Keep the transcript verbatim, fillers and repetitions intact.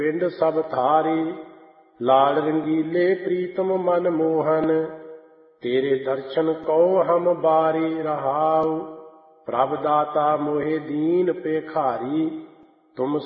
ਪਿੰਡ ਸਭ ਥਾਰੇ, ਲਾਲ ਰੰਗੀਲੇ ਪ੍ਰੀਤਮ ਮਨ ਮੋਹਨ, ਤੇਰੇ ਦਰਸ਼ਨ ਕਉ ਹਮ ਬਾਰੇ ਰਹਾਉ। ਪ੍ਰਭ ਦਾਤਾ ਮੋਹਿ ਦੀਨ ਪੇਖਾਰੀ, ਤੁਮ